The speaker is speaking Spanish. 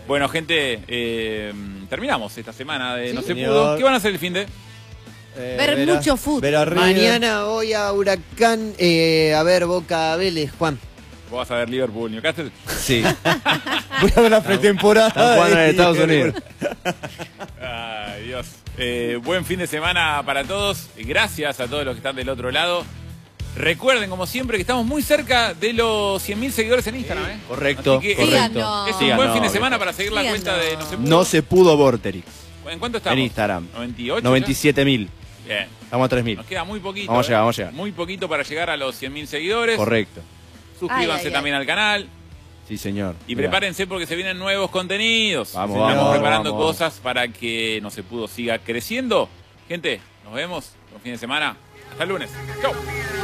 Bueno, gente, terminamos esta semana de No se señor. pudo. ¿Qué van a hacer el fin de? Ver mucho fútbol. Ver a River. Mañana voy a Huracán a ver Boca Vélez, Juan. ¿Vos vas a ver Liverpool, Newcastle? Sí. Voy a ver la pretemporada. Están jugando en Estados Unidos. Ay, Dios. Buen fin de semana para todos. Gracias a todos los que están del otro lado. Recuerden, como siempre, que estamos muy cerca de los 100.000 seguidores en Instagram. Correcto, Así que correcto. es un Síganos. buen fin de semana para seguir la Síganos. cuenta de No se pudo. No se pudo Vorterix. ¿En cuánto estamos? En Instagram. 98. 97.000. Bien. Estamos a 3.000. Nos queda muy poquito. Vamos a llegar. Muy poquito para llegar a los 100.000 seguidores. Correcto. Suscríbanse Ay, ay, también al canal. Sí, señor. Y Mirá. prepárense porque se vienen nuevos contenidos. Vamos, Estamos vamos, preparando vamos. cosas para que No se pudo siga creciendo. Gente, nos vemos. Buen fin de semana. Hasta el lunes. Chau.